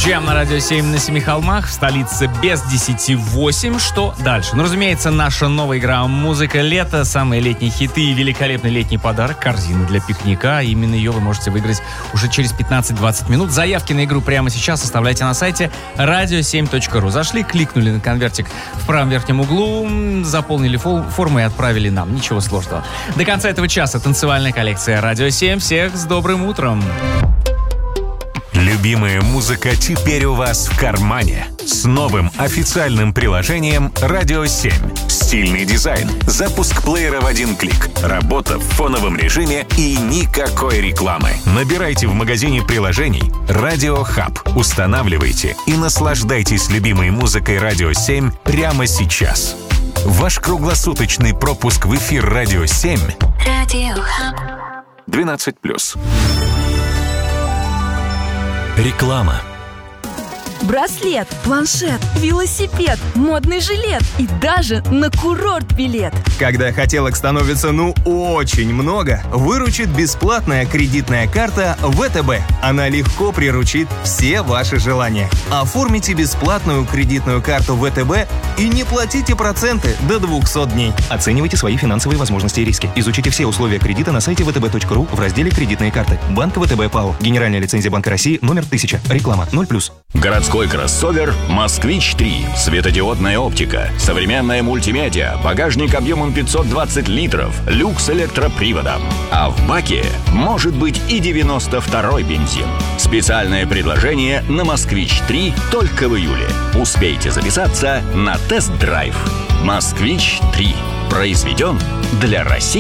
Джем на радио 7 на Семи холмах, в столице без 10:08. Что дальше? Ну, разумеется, наша новая игра «Музыка лета», самые летние хиты и великолепный летний подарок — корзина для пикника. Именно ее вы можете выиграть уже через 15-20 минут. Заявки на игру прямо сейчас оставляйте на сайте radio7.ru. Зашли, кликнули на конвертик в правом верхнем углу, заполнили форму и отправили нам. Ничего сложного. До конца этого часа танцевальная коллекция «Радио 7». Всех с добрым утром! Любимая музыка теперь у вас в кармане. С новым официальным приложением «Радио 7». Стильный дизайн, запуск плеера в один клик, работа в фоновом режиме и никакой рекламы. Набирайте в магазине приложений «Радио Хаб», устанавливайте и наслаждайтесь любимой музыкой «Радио 7» прямо сейчас. Ваш круглосуточный пропуск в эфир «Радио 7» 12+. Реклама. Браслет, планшет, велосипед, модный жилет и даже на курорт билет. Когда хотелок становится очень много, выручит бесплатная кредитная карта ВТБ. Она легко приручит все ваши желания. Оформите бесплатную кредитную карту ВТБ и не платите проценты до 200 дней. Оценивайте свои финансовые возможности и риски. Изучите все условия кредита на сайте vtb.ru в разделе «Кредитные карты». Банк ВТБ ПАО. Генеральная лицензия Банка России номер 1000. Реклама 0+. Городской кроссовер «Москвич-3». Светодиодная оптика, современная мультимедиа, багажник объемом 520 литров, люкс с электроприводом. А в баке может быть и 92-й бензин. Специальное предложение на «Москвич-3» только в июле. Успейте записаться на тест-драйв. «Москвич-3» произведен для России.